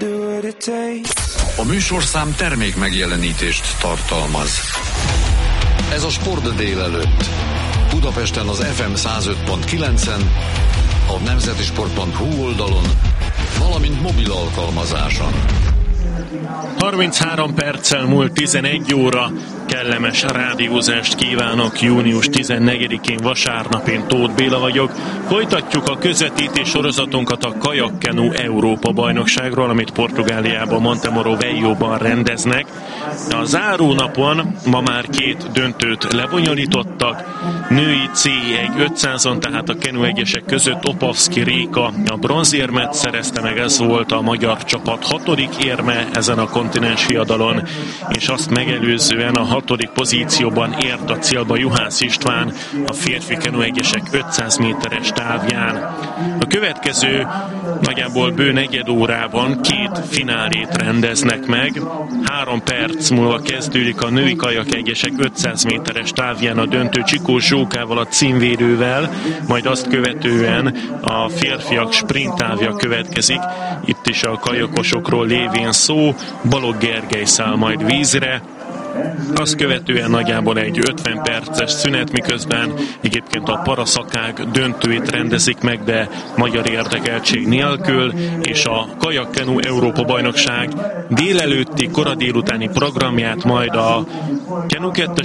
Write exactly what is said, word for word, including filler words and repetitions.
A műsorszám termék megjelenítést tartalmaz. Ez a Sport délelőtt. Budapesten az ef em száz öt pont kilencen, a nemzetisport pont hu oldalon, valamint mobil alkalmazáson. harminchárom perccel múlt tizenegy óra. Kellemes rádiózást kívánok. Június tizennegyedikén vasárnap, én Tóth Béla vagyok. Folytatjuk a közvetítés sorozatunkat a Kajakkenu Európa bajnokságról, amit Portugáliában, Montemoro Veljóban rendeznek. A zárónapon ma már két döntőt lebonyolítottak. Női cé egy ötszázon, tehát a kenuegyesek között Opavszki Réka a bronzérmet szerezte meg, ez volt a magyar csapat hatodik érme ezen a kontinens viadalon, és azt megelőzően a hatodik pozícióban ért a célba Juhász István a férfi kenuegyesek ötszáz méteres távján. A következő nagyjából bő negyed órában két finálét rendeznek meg. Három perc múlva kezdődik a női kajakegyesek ötszáz méteres távján a döntő Csikós Zsókával, a címvédővel, majd azt követően a férfiak sprint távja következik. Itt is a kajakosokról lévén szó, Balogh Gergely száll majd vízre. Azt követően nagyjából egy ötven perces szünet, miközben egyébként a paraszakák döntőit rendezik meg, de magyar érdekeltség nélkül, és a Kajakkenu Európa bajnokság délelőtti, kora délutáni programját majd a Kenu kettes